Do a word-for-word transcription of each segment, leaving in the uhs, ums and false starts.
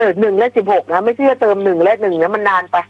อหนึ่งและสิบหกนะไม่เชื่อเติมหนึ่งและหนึ่งนะมันนานไป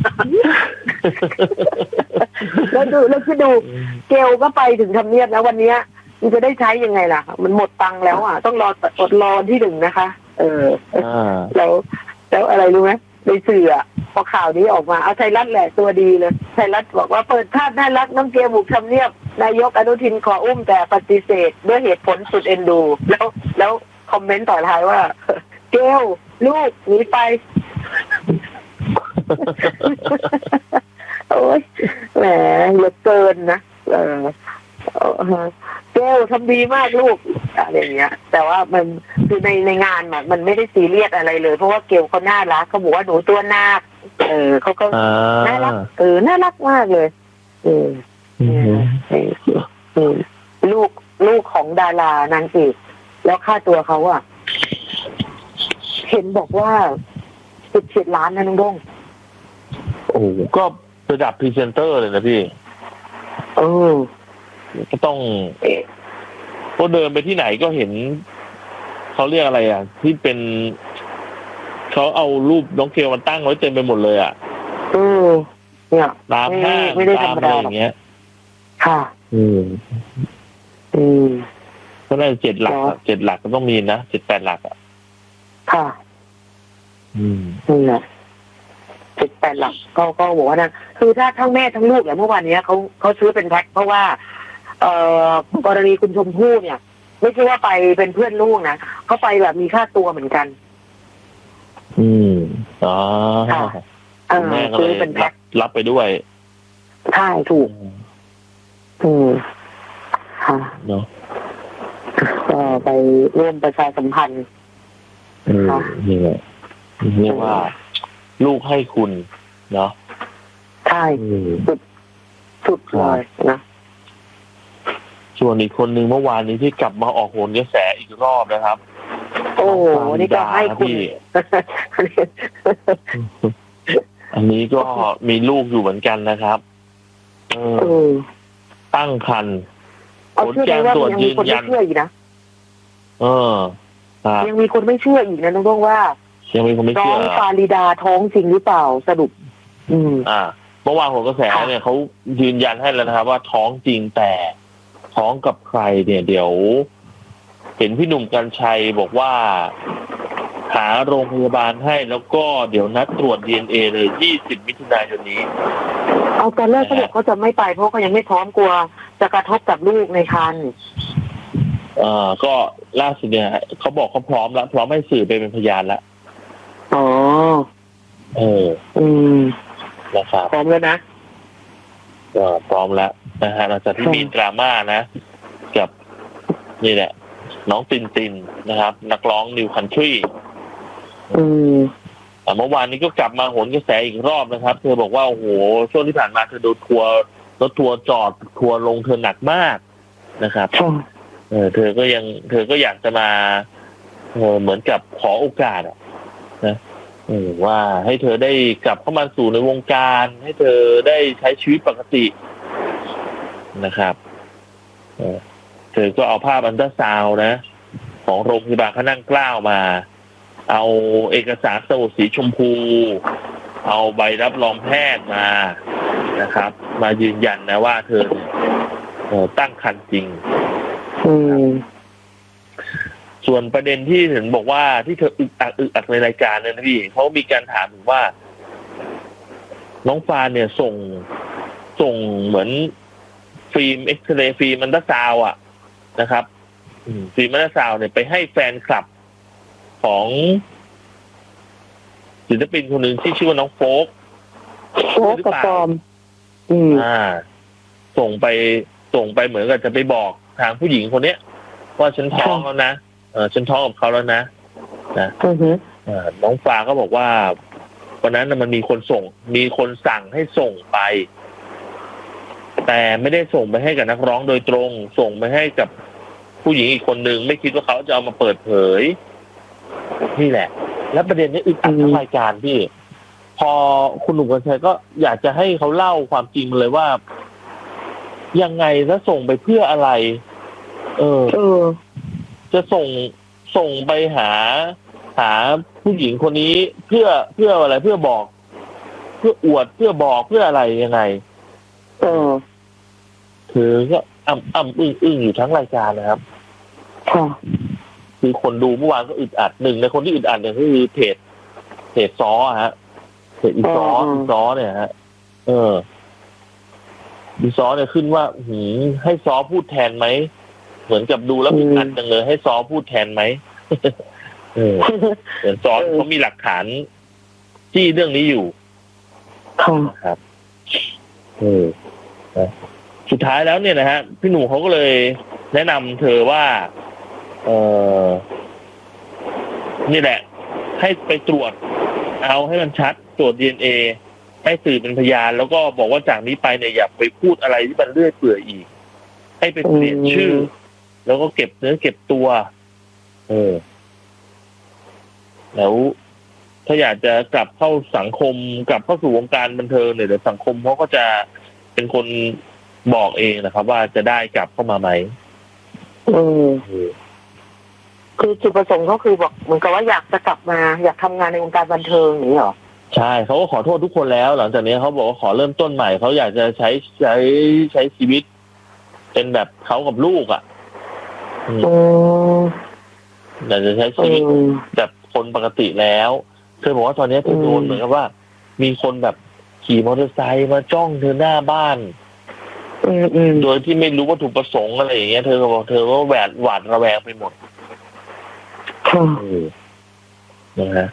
แล้วดูแล้วคิดดูเกลก็ไปถึงทำเนียบนะวันนี้มันจะได้ใช้ยังไงล่ะมันหมดตังค์แล้วอ่ะต้องรออดรอที่หนึ่งนะคะ เออแล้วแล้วอะไรรู้ไหมในสื่ออ่ะพอข่าวนี้ออกมาเอาไทยรัฐแหละตัวดีเลยไทยรัฐบอกว่าเปิดภาพน่ารักน้องเกลบุกทำเนียบนายกอนุทินขออุ้มแต่ปฏิเสธด้วยเหตุผลสุดเอ็นดูแล้วแล้วคอมเมนต์ต่อท้ายว่าเกลลูกหนีไปโอ้ยแหมเหลือเกินนะเออเกลทำดีมากลูกอะไรอย่างเงี้ยแต่ว่ามันคือในในงานมันมันไม่ได้ซีเรียสอะไรเลยเพราะว่าเกลเขาน่ารักเขาบอกว่าหนูตัวนาคเออเขาก็น่ารักเออน่ารักมากเลยเออลูกลูกของดารานางเอกแล้วค่าตัวเขาอ่ะเห็นบอกว่าสิบเจ็ดล้านนะน้องด้งโอ้ก็ระดับพรีเซนเตอร์เลยนะพี่เออก็ต้องก็เดินไปที่ไหนก็เห็นเขาเรียกอะไรอ่ะที่เป็นเขาเอารูปน้องเกลมันตั้งไว้เต็มไปหมดเลยอ่ะเออเนี่ยตามห้างตามอะไรอย่างเงี้ยค่ะอืมอืมก็ได้เจ็ดหลักเจ็ดหลักก็ต้องมีนะเจ็ดแปดหลักอ่ะค่ะอืมนี่แหละเจ็ดแปดหลักก็ก็บอกว่านะคือถ้าทั้งแม่ทั้งลูกอย่างเมื่อวานนี้เขาเขาซื้อเป็นแพ็คเพราะว่าเอ่อกรณีคุณชมพู่เนี่ยไม่ใช่ว่าไปเป็นเพื่อนลูกนะเขาไปแบบมีค่าตัวเหมือนกันอืมอ๋อแม่ก็เลยเป็นแพ็ครับไปด้วยใช่ถูกอืมค่ะเนาะก็ไปร่วมประชาสัมพันธ์ค่ะนี่แหละเรียกว่าลูกให้คุณเนาะใช่สุดสุดเลยนะส่วนอีกคนนึงเมื่อวานนี้ที่กลับมาออกโหนกระแสอีกรอบนะครับโอ้นี่ก็ให้คุณอันนี้ก็มีลูกอยู่เหมือนกันนะครับเออตั้งครรภ์ผลการตรวจยืนยันเออยังมีคนไม่เชื่ออีกนะน้องด้งว่ายังมีคนไม่เชื่อน้องฟาริดาท้องจริงหรือเปล่าสรุปอืมอ่าเมื่อวานผลกระแสเนี่ยเขายืนยันให้แล้วนะครับว่าท้องจริงแต่ท้องกับใครเนี่ยเดี๋ยวเห็นพี่หนุ่มกรรชัยบอกว่าหาโรงพยาบาลให้แล้วก็เดี๋ยวนัดตรวจ ดี เอ็น เอ เลยยี่สิบมิถุนายนนี้เอาตอนแรกเขาบอกเขาจะไม่ไปเพราะเขายังไม่พร้อมกลัวจะกระทบกับลูกในครรภ์อ่าก็ล่าสุดเนี่ยเขาบอกเขาพร้อมแล้วพร้อมให้สื่อไปเป็นพยานแล้วอ๋อเอออืมนะครับพร้อมแล้วนะก็พร้อมแล้วนะฮะหลังจากที่มีดราม่านะกับนี่แหละน้องตินตินนะครับนักร้องนิวคันทรีอืมแต่เมื่อวานนี้ก็กลับมาโหนกระแสอีกรอบนะครับเธอบอกว่าโอ้โหช่วงที่ผ่านมาเธอโดนทัวร์รถทัวร์จอดทัวร์ลงเธอหนักมากนะครับเออเธอก็ยังเธอก็อยากจะมาเออเหมือนกับขอโอกาสอ่ะนะเออว่าให้เธอได้กลับเข้ามาสู่ในวงการให้เธอได้ใช้ชีวิตปกตินะครับเออเธอก็เอาภาพอันตราซาวด์นะของโรงพยาบาลพระนั่งเกล้ามาเอาเอกสารสมุดสีชมพูเอาใบรับรองแพทย์มานะครับมายืนยันนะว่าเธอเออตั้งครรภ์จริงส่วนประเด็นที่ถึงบอกว่าที่เธออึกอักอึกอักในรายการเนี่ยนะพี่เขามีการถามถึงว่าน้องฟานเนี่ยส่งส่งเหมือนฟิล์มเอ็กซเรย์ฟิล์มอันตราซาวด์อ่ะนะครับฟิล์มอันตราซาวด์เนี่ยไปให้แฟนคลับของศิลปินคนหนึ่งที่ชื่อว่าน้องโฟกโฟกกระปอมอ่าส่งไปส่งไปเหมือนกับจะไปบอกทางผู้หญิงคนเนี้ยว่าฉันท้องแล้วนะเออฉันท้องกับเขาแล้วนะนะน้องฟ้าก็บอกว่าวันนั้นมันมีคนส่งมีคนสั่งให้ส่งไปแต่ไม่ได้ส่งไปให้กับนักร้องโดยตรงส่งไปให้กับผู้หญิงอีกคนนึงไม่คิดว่าเขาจะเอามาเปิดเผยนี่แหละแล้วประเด็นนี้อึดอัดทั้งรายการพี่พอคุณหนุ่มกรรชัยก็อยากจะให้เขาเล่าความจริงเลยว่ายังไงแล้วส่งไปเพื่ออะไรเออเออจะส่งส่งไปหาหาผู้หญิงคนนี้เพื่อเพื่ออะไรเพื่อบอกเพื่ออวดเพื่อบอกเพื่ออะไรยังไงเออคือก็อ้ำอ้ำอึ้งอึ้งอยู่ทั้งรายการนะครับค่ะคือคนดูเมื่อวานก็อึดอัดหนึ่งในคนที่อึดอัดเนี่ยก็คือเพจเพจซ้อฮะเพจอีซ้ออีซ้อเนี่ยฮะเอออีซ้อเนี่ยขึ้นว่าหืมให้ซ้อพูดแทนไหมเหมือนกับดูแล้วอึดอัดจังเลยให้ซ้อพูดแทนไหมเออเหมือนซ้อเขามีหลักฐานที่เรื่องนี้อยู่นะครับเออสุดท้ายแล้วเนี่ยนะฮะพี่หนุ่มเขาก็เลยแนะนำเธอว่าเออนี่แหละให้ไปตรวจเอาให้มันชัดตรวจ ดี เอ็น เอ ให้สื่อเป็นพยานแล้วก็บอกว่าจากนี้ไปเนี่ยอย่าไปพูดอะไรที่มันเลื่อยเปื่อยอีกให้ไปเปลี่ยนชื่อแล้วก็เก็บเนื้อเก็บตัวเออแล้วถ้าอยากจะกลับเข้าสังคมกลับเข้าสู่วงการบันเทิงเนี่ยเดี๋ยวสังคมเขาก็จะเป็นคนบอกเองนะครับว่าจะได้กลับเข้ามาไหมอืมคือจุดประสงค์เขาคือบอกเหมือนกับว่าอยากจะกลับมาอยากทำงานในวงการบันเทิงอย่างนี้เหรอใช่เขาก็ขอโทษทุกคนแล้วหลังจากนี้เขาบอกว่าขอเริ่มต้นใหม่เขาอยากจะใช้ใช้ใช้ชีวิตเป็นแบบเขากับลูกอ่ะอืมอยากจะใช้ชีวิตแบบคนปกติแล้วเธอบอกว่าตอนนี้เธอโดนเหมือนกับว่ามีคนแบบขี่มอเตอร์ไซค์มาจ้องเธอหน้าบ้านโดยที่ไม่รู้วัตถุประสงค์อะไรอย่างเงี้ยเธอก็บอกเธอว่าแหวดหวาดระแวงไปหมดนะฮะ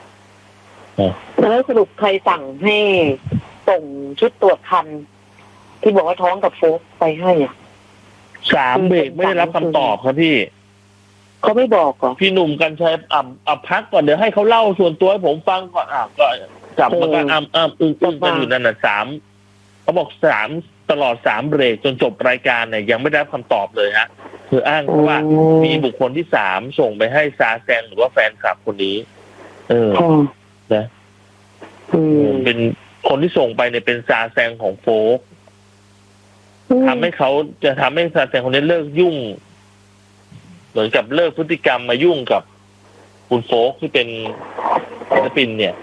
แล้วสรุปใครสั่งให้ส่งชุดตรวจคันที่บอกว่าท้องกับโฟกไปให้อ่ะสามเบรกไม่ได้รับคำตอบครับพี่เขาไม่บอกเหรอพี่หนุ่มกันชัยอ่ำอ่ำพักก่อนเดี๋ยวให้เขาเล่าส่วนตัวให้ผมฟังก่อนอ่ะก็จับมาก็อ่ำอ่ำอึ้งอึ้งกันอยู่นั่นน่ะสามเขาบอกสามตลอดสามเบรกจนจบรายการเนี่ยยังไม่ได้รับคำตอบเลยฮะคืออ้างว่ามีบุคคลที่สามส่งไปให้ซาแซงหรือว่าแฟนคลับคนนี้เออนะเป็นคนที่ส่งไปเนี่ยเป็นซาแซงของโฟกทำให้เขาจะทำให้ซาแซงคนนี้เลิกยุ่งเหมือนกับเลิกพฤติกรรมมายุ่งกับคุณโฟกที่เป็นศิลปินเนี่ย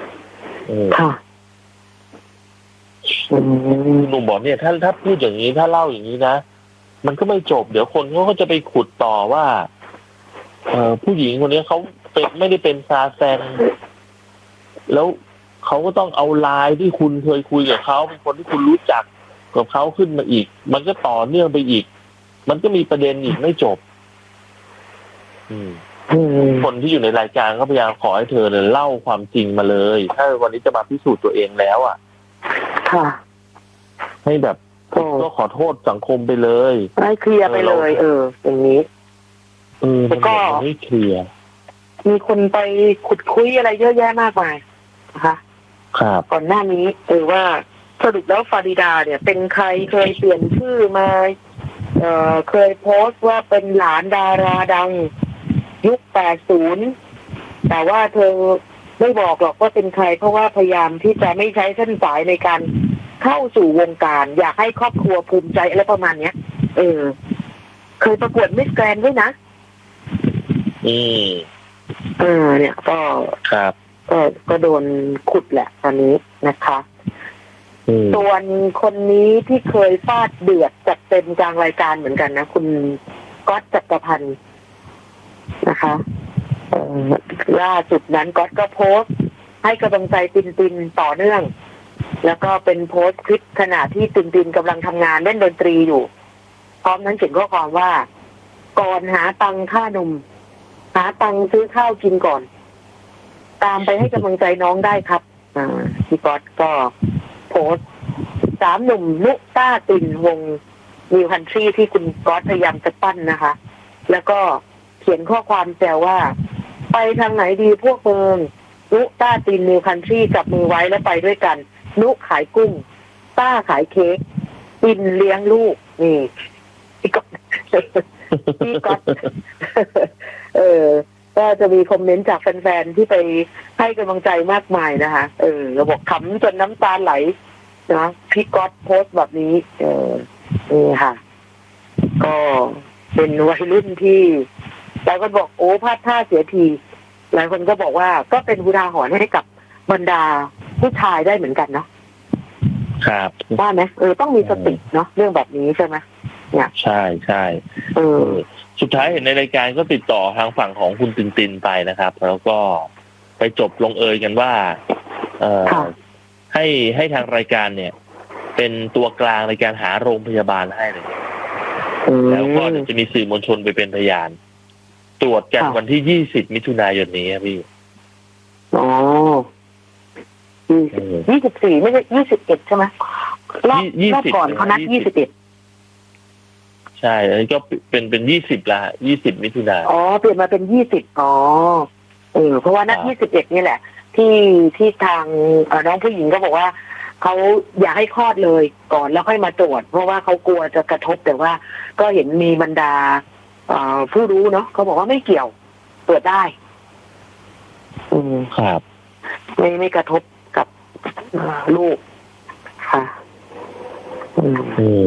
หนุ่มบอกเนี่ยถ้าถ้าพูดอย่างนี้ถ้าเล่าอย่างนี้นะมันก็ไม่จบเดี๋ยวคนเขาก็จะไปขุดต่อว่าเออผู้หญิงคนนี้เขาเป็นไม่ได้เป็นซาแซงแล้วเขาก็ต้องเอาไลน์ที่คุณเคยคุยกับเขาเป็นคนที่คุณรู้จักกับเขาขึ้นมาอีกมันก็ต่อเนื่องไปอีกมันก็มีประเด็นอีกไม่จบอืมคนที่อยู่ในรายการก็พยายามขอให้เธอเนี่ยเล่าความจริงมาเลยถ้าวันนี้จะมาพิสูจน์ตัวเองแล้วอ่ะค่ะให้แบบก็ขอโทษสังคมไปเลยให้เคลียร์ไปเลยเอออย่างนี้เออมันก็ไม่เคลียร์มีคนไปขุดคุยอะไรเยอะแยะมากมายนะคะครับก่อนหน้านี้เออว่าสรุปแล้วฟาริดาเนี่ยเป็นใครเคยเปลี่ยนชื่อมาเอ่อเคยโพสต์ว่าเป็นหลานดาราดังยุคแปดสิบแต่ว่าเธอไม่บอกหรอกว่าเป็นใครเพราะว่าพยายามที่จะไม่ใช้เส้นสายในการเข้าสู่วงการอยากให้ครอบครัวภูมิใจอะไรประมาณเนี้ยเออเคยประกวดมิสแกรนด์ด้วยนะอืมเออเนี่ยก็ครับก็ก็โดนขุดแหละตอนนี้นะคะส่วนคนนี้ที่เคยฟาดเดือดจัดเต็มกลางรายการเหมือนกันนะคุณก๊อตจักรพันธ์นะคะล่าสุดนั้นก๊อตก็โพสต์ให้กำลังใจตินตินต่อเนื่องแล้วก็เป็นโพสต์คลิปขณะที่ตินตินกำลังทำงานเล่นดนตรีอยู่พร้อมนั้นเขียนข้อความว่าก่อนหาตังค่านมหาตังซื้อข้าวกินก่อนตามไปให้กำลังใจน้องได้ครับอ่าพี่ก๊อตก็โพสต์สามหนุ่มนุต้าตินวงนิวคันทรีที่คุณก๊อตพยายามจะปั้นนะคะแล้วก็เขียนข้อความแซวว่าไปทางไหนดีพวกเมืองนุต้าตินนิวคันทรีจับมือไว้แล้วไปด้วยกันนุขายกุ้งต้าขายเค้กตินเลี้ยงลูกนี่พี่ก๊อตพี่ก๊อตเออก็จะมีคอมเมนต์จากแฟนๆที่ไปให้กำลังใจมากมายนะคะเออเราบอกขำจนน้ำตาไหลนะพี่ก๊อตโพสต์แบบนี้เออนี่ค่ะก็เป็นวัยรุ่นที่เราก็บอกโอ้พลาดท่าเสียทีหลายคนก็บอกว่าก็เป็นอุทาหรณ์ให้กับบรรดาผู้ชายได้เหมือนกันเนาะครับว่าไหมเออต้องมีสติเนาะเรื่องแบบนี้ใช่ไหมเนี่ยใช่ใช่เออสุดท้ายเห็นในรายการก็ติดต่อทางฝั่งของคุณตินตินไปนะครับแล้วก็ไปจบลงเอยกันว่าเอ่อให้ให้ทางรายการเนี่ยเป็นตัวกลางในการหาโรงพยาบาลให้เลยแล้วก็จะมีสื่อมวลชนไปเป็นพยานตรวจกันวันที่ยี่สิบมิถุนายนนี้ครับพี่อ๋อยี่สิบสี่ไม่ใช่ยี่สิบเอ็ดใช่ไหมรอบรอบก่อนเขานัดยี่สิบเอ็ดใช่แล้วก็เป็นเป็นยี่สิบละยี่สิบมิถุนายนอ๋อเปลี่ยนมาเป็นยี่สิบอ๋อเออเพราะว่านัดยี่สิบเอ็ดนี่แหละที่ที่ทางน้องผู้หญิงก็บอกว่าเขาอยากให้คลอดเลยก่อนแล้วค่อยมาตรวจเพราะว่าเขากลัวจะกระทบแต่ว่าก็เห็นมีบรรดาผู้รู้เนาะเขาบอกว่าไม่เกี่ยวตรวจได้อืมครับไม่ไม่กระทบกับลูกค่ะอืมอืม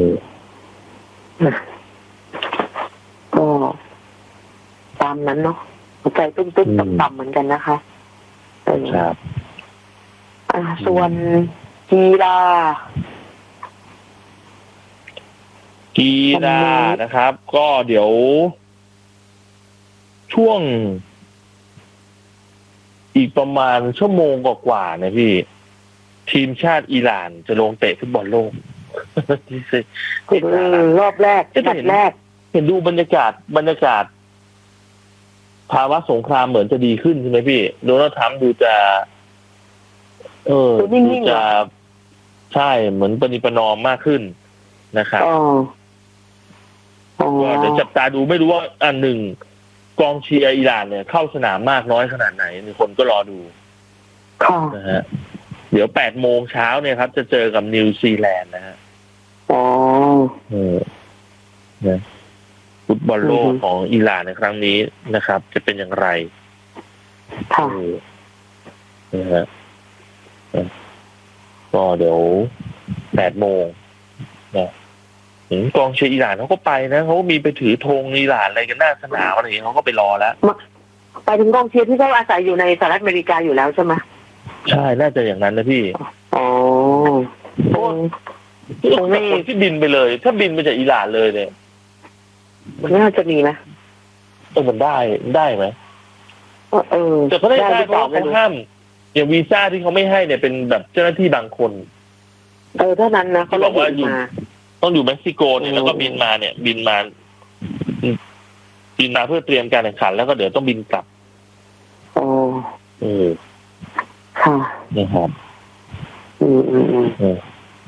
ก็ตามนั้นเนาะหัวใจตุ้มๆต่ำๆเหมือนกันนะคะครับอ่าส่วนกีฬากีฬานะครับก็เดี๋ยวช่วงอีกประมาณชั่วโมงกว่าๆนะพี่ทีมชาติอิหร่านจะลงเตะฟุตบอลโลกรอบแรกนัดแรกเห็นดูบรรยากาศบรรยากาศภาวะสงครามเหมือนจะดีขึ้นใช่ไหมพี่โดนัลด์ทรัมป์ดูจะเออดูจะใช่เหมือนปณิประนอมมากขึ้นนะครับก็เดี๋ยวจับตาดูไม่รู้ว่าอันหนึ่งกองเชียร์อิหร่านเนี่ยเข้าสนามมากน้อยขนาดไหนมีคนก็รอดูนะฮะเดี๋ยวแปดโมงเช้าเนี่ยครับจะเจอกับนิวซีแลนด์นะฮะอ๋อเออนะฟุตบอลโลกของอิหร่านในครั้งนี้นะครับจะเป็นอย่างไรค่ะนะฮะก็เดี๋ยวแปดโมงนะกองเชียร์อิหร่านเขาก็ไปนะเขาก็มีไปถือธงอิหร่านอะไรกันหน้าสนามอะไรอย่างเงี้ยเขาก็ไปรอแล้วไปถึงกองเชียร์ที่เขาอาศัยอยู่ในสหรัฐอเมริกาอยู่แล้วใช่ไหมใช่น่าจะอย่างนั้นนะพี่อ๋อโอ้ไม่ที่บินไปเลยถ้าบินไปจากอิหร่านเลยเนี่ยมันน่าจะมีไหมเออมันได้ได้ไหมเออแต่เขาได้ได้เพราะเขาห้ามอย่างวีซ่าที่เขาไม่ให้เนี่ยเป็นแบบเจ้าหน้าที่บางคนเออเท่านั้นนะเขาบอกว่าอยู่ต้องอยู่เม็กซิโกเนี่ยแล้วก็บินมาเนี่ยบินมาบินมาเพื่อเตรียมการแข่งขันแล้วก็เดี๋ยวต้องบินกลับอ๋อเออค่ะนะครับอืมอืมอืม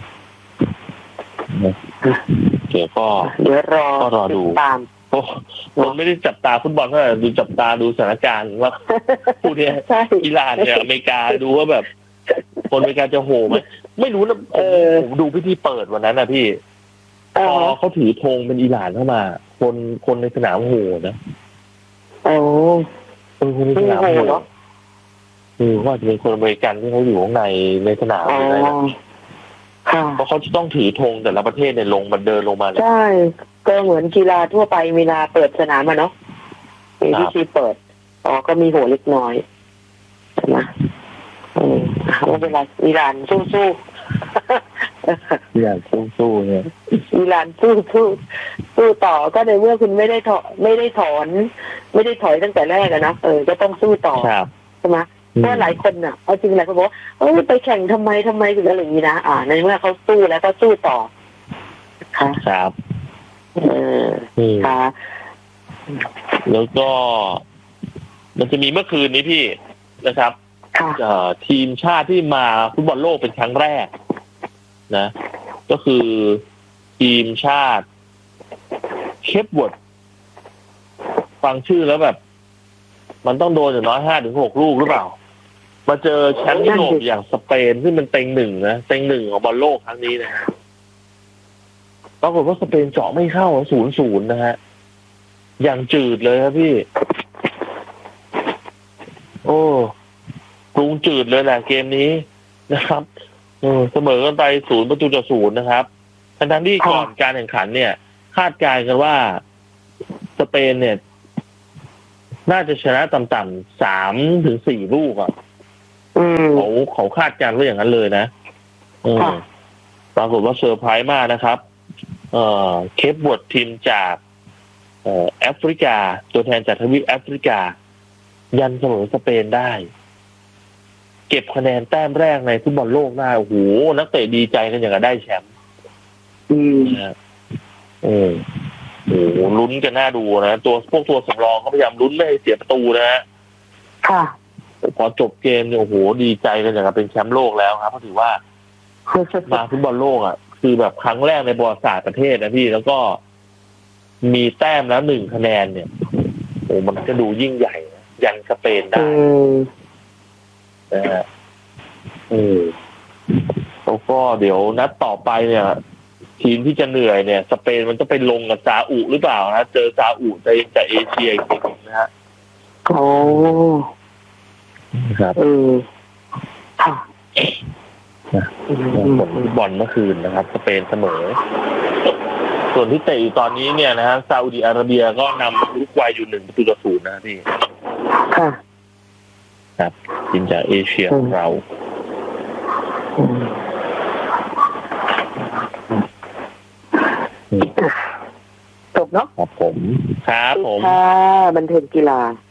เดี๋ยวก็เดี๋ยวรอก็รอดูตามโอ้ผมไม่ได้จับตาฟุตบอลเท่าไหร่ดูจับตาดูสถานการณ์ว่าผู้เนี่ยอิหร่านเนี่ยอเมริกาดูว่าแบบคนอเมริกาจะโหไหมไม่รู้นะผมดูพิธีเปิดวันนั้นนะพี่พอเขาถือธงเป็นอิหร่านเข้ามาคนคนในสนามโหนะโอ้เออคนในสนามโหเออว่าจะเป็นคนอเมริกันที่เขาอยู่ข้างในในสนามอะไรนะเพราะเขาจะต้องถือธงแต่ละประเทศเนี่ยลงมาเดินลงมาใช่ก็เหมือนกีฬาทั่วไปเวลาเปิดสนามมาเนาะมีพิธีเปิดอ๋อก็มีโหเล็กน้อยนะอืมไม่เป็นไรอิหร่านสู้สู้อิหร่านสู้สู้เนี่ยอิหร่านสู้สู้สู้ต่อก็ในเมื่อคุณไม่ได้ถอนไม่ได้ถอนไม่ได้ถอยตั้งแต่แรกอะนะเออก็ต้องสู้ต่อใช่ไหมเพราะหลายคนน่ะเอาจริงหลายคนบอกว่าเออไปแข่งทำไมทำไมถึงอะไรอย่างนี้นะอ่าในเมื่อเขาสู้แล้วก็สู้ต่อค่ะครับเออค่ะแล้วก็มันจะมีเมื่อคืนนี้พี่นะครับทีมชาติที่มาฟุตบอลโลกเป็นครั้งแรกนะก็คือทีมชาติเคปเวิร์ดฟังชื่อแล้วแบบมันต้องโดนอย่างน้อยห้าถึงหกลูกหรือเปล่ามาเจอแชมป์ยุโรปอย่างสเปนซึ่งเป็นเต็งหนึ่งนะเต็งหนึ่งของบอลโลกครั้งนี้นะฮะปรากฏว่าสเปนเจาะไม่เข้าศูนย์ศูนย์นะฮะอย่างจืดเลยครับพี่โอ้ปรุงจืดเลยแหละเกมนี้นะครับเออเสมอกันไปศูนย์ประตูต่อศูนย์นะครับทั้งที่ก่อนการแข่งขันเนี่ยคาดการณ์กันว่าสเปนเนี่ยน่าจะชนะต่ำๆสามถึงสี่ลูกอ่ะเขาเขาคาดการณ์ว่าอย่างนั้นเลยนะปรากฏว่าเซอร์ไพรส์มากนะครับเอ่อเคปบวดทีมจากเอ่อแอฟริกาตัวแทนจากทวีปแอฟริกายันเสมอสเปนได้เก็บคะแนนแต้มแรกในฟุตบอลโลกได้โอ้โหนักเตะดีใจกันอย่างกับได้แชมป์อืมนะโอ้โหลุ้นกันน่าดูนะตัวพวกตัวสำรองเขาพยายามลุ้นไม่ให้เสียประตูนะฮะค่ะพอจบเกมเนี่ยโอ้โหดีใจกันอย่างกับเป็นแชมป์โลกแล้วครับเพราะถือว่ามาฟุตบอลโลกอ่ะคือแบบครั้งแรกในประวัติศาสตร์ประเทศนะพี่แล้วก็มีแต้มแล้วหนึ่งคะแนนเนี่ยโอ้มันก็ดูยิ่งใหญ่นะยันสเปนได้นะฮะเออแล้วก็เดี๋ยวนัดต่อไปเนี่ยทีมที่จะเหนื่อยเนี่ยสเปนมันจะไปลงกับซาอุหรือเปล่านะเจอซาอุในจากเอเชียอีกทีนึงนะฮะโอ้ครับเออค่ะนะผลบอลเมื่อคืนนะครับสเปนเสมอส่วนที่เตะอยู่ตอนนี้เนี่ยนะฮะซาอุดิอาระเบียก็นำอุรุกวัยอยู่หนึ่งประตูต่อศูนย์นะพี่ค่ะครับทีมจากเอเชียของเราจบเนาะครับผมครับผมค่ะบันเทิงกีฬา